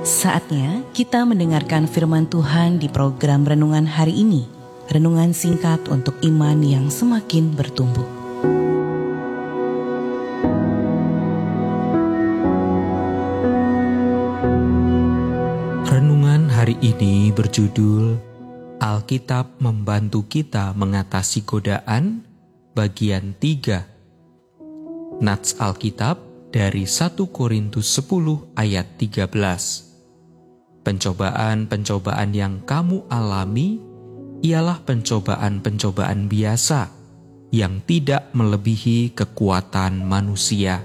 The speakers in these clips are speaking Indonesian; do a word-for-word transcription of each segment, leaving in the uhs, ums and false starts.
Saatnya kita mendengarkan firman Tuhan di program Renungan hari ini. Renungan singkat untuk iman yang semakin bertumbuh. Renungan hari ini berjudul Alkitab Membantu Kita Mengatasi Godaan, bagian tiga. Nats Alkitab dari satu Korintus sepuluh ayat tiga belas. Pencobaan-pencobaan yang kamu alami ialah pencobaan-pencobaan biasa yang tidak melebihi kekuatan manusia.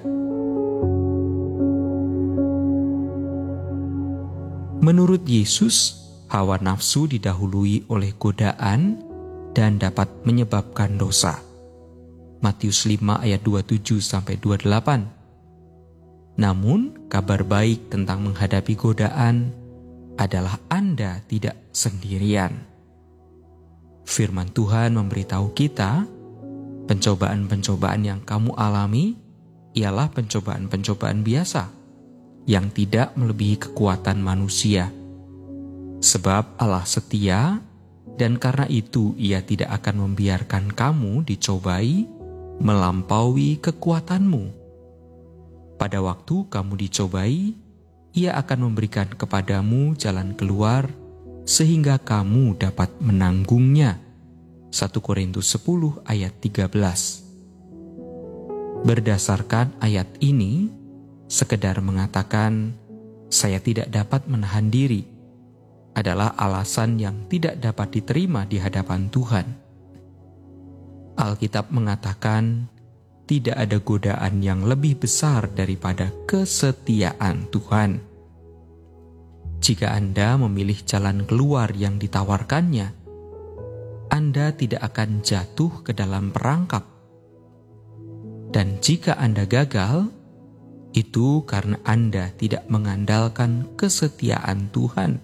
Menurut Yesus, hawa nafsu didahului oleh godaan dan dapat menyebabkan dosa. Matius lima ayat dua puluh tujuh sampai dua puluh delapan. Namun, kabar baik tentang menghadapi godaan adalah Anda tidak sendirian. Firman Tuhan memberitahu kita, pencobaan-pencobaan yang kamu alami ialah pencobaan-pencobaan biasa yang tidak melebihi kekuatan manusia. Sebab Allah setia, dan karena itu Ia tidak akan membiarkan kamu dicobai melampaui kekuatanmu. Pada waktu kamu dicobai, Ia akan memberikan kepadamu jalan keluar sehingga kamu dapat menanggungnya. satu Korintus sepuluh ayat tiga belas. Berdasarkan ayat ini, sekedar mengatakan, saya tidak dapat menahan diri, adalah alasan yang tidak dapat diterima di hadapan Tuhan. Alkitab mengatakan, tidak ada godaan yang lebih besar daripada kesetiaan Tuhan. Jika Anda memilih jalan keluar yang ditawarkannya, Anda tidak akan jatuh ke dalam perangkap. Dan jika Anda gagal, itu karena Anda tidak mengandalkan kesetiaan Tuhan.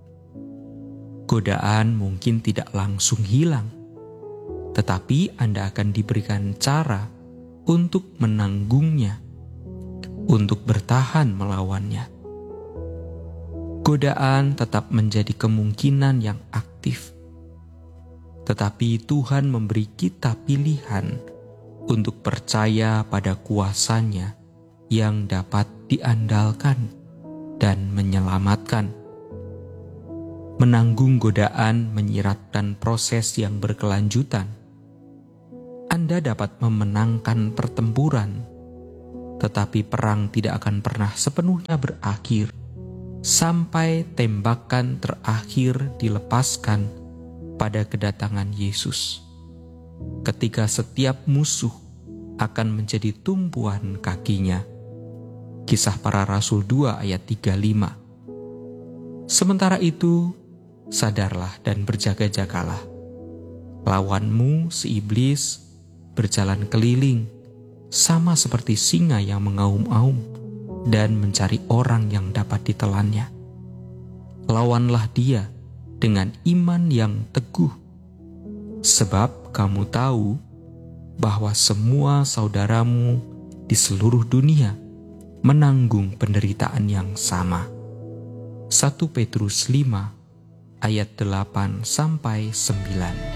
Godaan mungkin tidak langsung hilang, tetapi Anda akan diberikan cara untuk menanggungnya, untuk bertahan melawannya. Godaan tetap menjadi kemungkinan yang aktif, tetapi Tuhan memberi kita pilihan untuk percaya pada kuasa-Nya yang dapat diandalkan dan menyelamatkan. Menanggung godaan menyiratkan proses yang berkelanjutan. Anda dapat memenangkan pertempuran, tetapi perang tidak akan pernah sepenuhnya berakhir sampai tembakan terakhir dilepaskan pada kedatangan Yesus, ketika setiap musuh akan menjadi tumpuan kakinya. Kisah Para Rasul dua ayat tiga puluh lima. Sementara itu, sadarlah dan berjaga-jagalah. Lawanmu si iblis berjalan keliling, sama seperti singa yang mengaum-aum dan mencari orang yang dapat ditelannya. Lawanlah dia dengan iman yang teguh, sebab kamu tahu bahwa semua saudaramu di seluruh dunia menanggung penderitaan yang sama. satu Petrus lima ayat delapan sampai sembilan.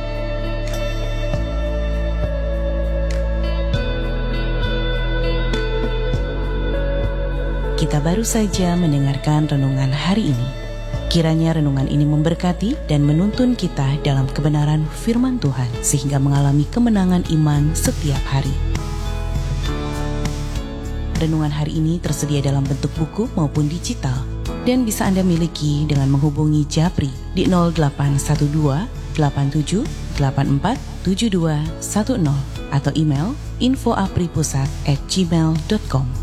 Kita baru saja mendengarkan renungan hari ini. Kiranya renungan ini memberkati dan menuntun kita dalam kebenaran firman Tuhan sehingga mengalami kemenangan iman setiap hari. Renungan hari ini tersedia dalam bentuk buku maupun digital dan bisa Anda miliki dengan menghubungi Japri di nol delapan satu dua delapan tujuh delapan empat tujuh dua satu nol atau email info apripusat at gmail dot com.